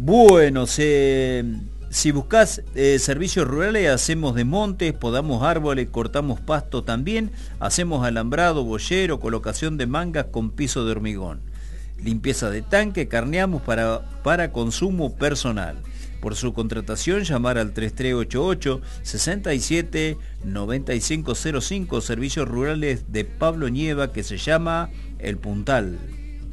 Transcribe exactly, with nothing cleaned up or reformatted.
Bueno, se, si buscas eh, servicios rurales, hacemos desmontes, podamos árboles, cortamos pasto también, hacemos alambrado, boyero, colocación de mangas con piso de hormigón, limpieza de tanque, carneamos para, para consumo personal. Por su contratación, llamar al tres tres ocho ocho, seis siete, nueve cinco cero cinco, Servicios Rurales de Pablo Nieva, que se llama El Puntal.